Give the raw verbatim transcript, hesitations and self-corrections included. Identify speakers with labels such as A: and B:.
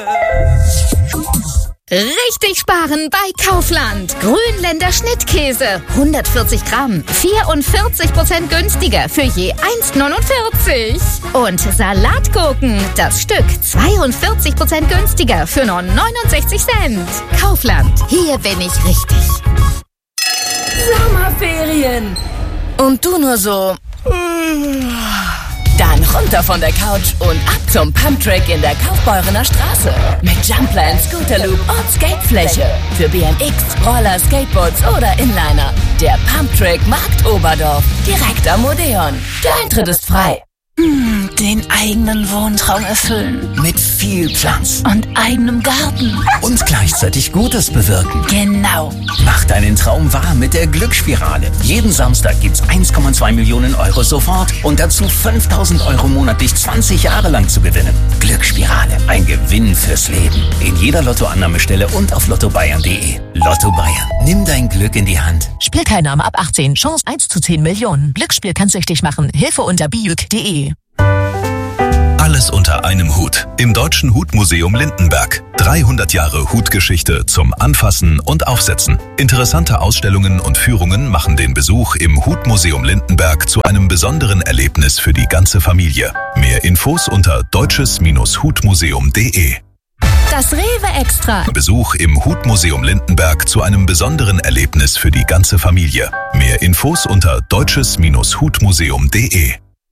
A: Richtig sparen bei Kaufland. Grünländer Schnittkäse. hundertvierzig Gramm. vierundvierzig Prozent günstiger für je eins neunundvierzig. Und Salatgurken. Das Stück zweiundvierzig Prozent günstiger für nur neunundsechzig Cent. Kaufland. Hier bin ich richtig.
B: Sommerferien. Und du nur so... Dann runter von der Couch und ab zum Pumptrack in der Kaufbeurener Straße. Mit Jumper und Scooterloop und Skatefläche. Für B M X, Roller, Skateboards oder Inliner. Der Pumptrack Markt Oberdorf. Direkt am Odeon. Der Eintritt ist frei.
C: Hm, den eigenen Wohntraum erfüllen.
D: Mit viel Platz.
C: Und eigenem Garten.
D: Und gleichzeitig Gutes bewirken.
C: Genau.
D: Mach deinen Traum wahr mit der Glücksspirale. Jeden Samstag gibt's eins Komma zwei Millionen Euro sofort und dazu fünftausend Euro monatlich zwanzig Jahre lang zu gewinnen. Glücksspirale, ein Gewinn fürs Leben. In jeder Lottoannahmestelle und auf lotto bayern punkt de. Lotto Bayern. Nimm dein Glück in die Hand.
E: Spielteilnahme ab achtzehn. Chance eins zu zehn Millionen. Glücksspiel kann süchtig machen. Hilfe unter biuk punkt de.
F: Alles unter einem Hut. Im Deutschen Hutmuseum Lindenberg. dreihundert Jahre Hutgeschichte zum Anfassen und Aufsetzen. Interessante Ausstellungen und Führungen machen den Besuch im Hutmuseum Lindenberg zu einem besonderen Erlebnis für die ganze Familie. Mehr Infos unter deutsches Hutmuseum punkt de.
A: Das Rewe Extra.
F: Besuch im Hutmuseum Lindenberg zu einem besonderen Erlebnis für die ganze Familie. Mehr Infos unter deutsches Hutmuseum punkt de.